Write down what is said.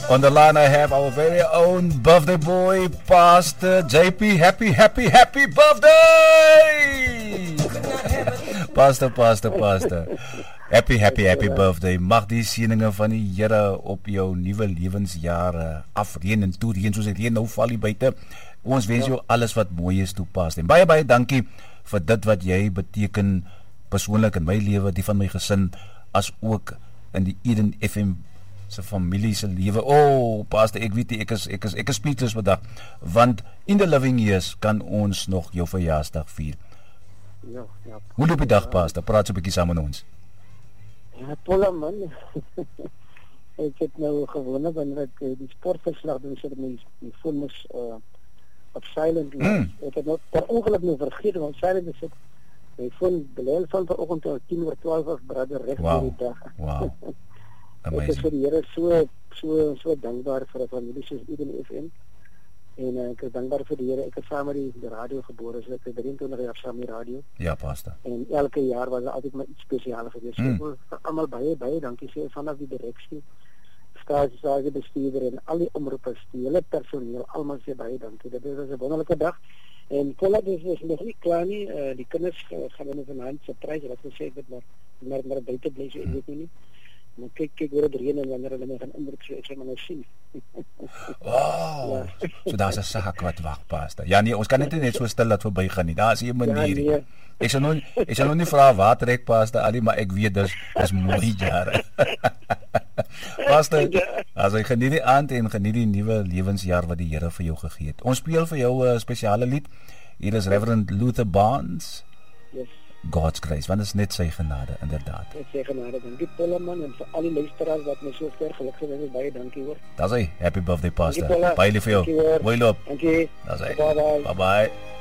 On the line I have our very own birthday boy, Pastor JP. Happy birthday! Pastor. Happy birthday. Mag die seëninge van die Here op jou nuwe lewensjare afreën en toereën soos dit nou val hier buite. Ons wens jou alles wat mooi is toe, Pastor. En baie dankie vir dit wat jy beteken persoonlik in my lewe, die van my gesin, as ook in die Eden FM se familie se lewe. Pastor, ek weet ek is speechless vandag, want in the living years kan ons nog jou verjaarsdag vier. Ja. Hoe loop die dag, Pastor? Praat so 'n bietjie saam met ons. Ja, tolle man. Ek het nou gewoonlik wanneer ek die sportverslag doen, sit my foon is op silent. Ek het nog per ongeluk nou vergeet, want silent is my foon belel van vanoggend tot 10:12 of brother reg deur die dag. Wow. Amazing. Ek is vir die Here so dankbaar vir die familie soos Eden FM. En ek is dankbaar vir die Here. Ek is saam met die radio gebore, so ek het 23 jaar saam met die radio. Ja, Pastor. En elke jaar was altyd maar iets spesiaal geweest. So almal baie dankie sê vanaf die direksie, staatsbestuurder en al die omroepers, die hele personeel, almal sê baie dankie. Dit was 'n wonderlike dag. En Paula, dit is nog nie klaar nie. Die kinders gaan in vanaand surprise, wat gesê ek het maar buite bly, so ek weet nie. Maar kyk hoe dit reën en wanneer hulle my gaan indruk, so ek sal maar nou sien. So daar's 'n saak wat wag, Pastor. Ja nee, ons kan net so stil laat verbygaan nie. Daar's 'n manier. Ja, nee. Ek sal nog nie vra waar trek, Pastor Ali, maar ek weet dis mooi jare. Pastor, as jy geniet die aand en geniet die nuwe lewensjaar wat die Here vir jou gegee het. Ons speel vir jou 'n spesiale lied. Hier is Reverend Luther Barnes. Yes. God's grace, want dit is net sy genade, inderdaad. Net sy genade, dankie Polleman en vir al die luisteraars wat my so ver geluk gewens het, baie dankie hoor. Dis hy, happy birthday, Pastor. Dankie, Baie lief vir jou. Mooi loop. Dankie. Dis hy. Bye. Bye.